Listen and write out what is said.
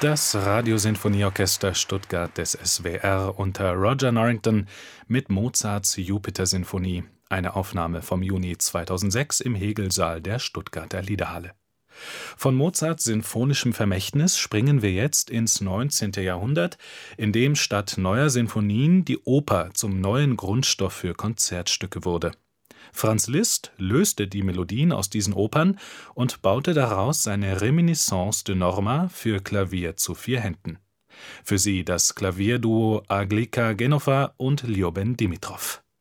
Das Radiosinfonieorchester Stuttgart des SWR unter Roger Norrington mit Mozarts Jupiter-Sinfonie, eine Aufnahme vom Juni 2006 im Hegelsaal der Stuttgarter Liederhalle. Von Mozarts sinfonischem Vermächtnis springen wir jetzt ins 19. Jahrhundert, in dem statt neuer Sinfonien die Oper zum neuen Grundstoff für Konzertstücke wurde. Franz Liszt löste die Melodien aus diesen Opern und baute daraus seine Reminiscence de Norma für Klavier zu 4 Händen. Für sie das Klavierduo Aglika Genoffa und Ljoben Dimitrov.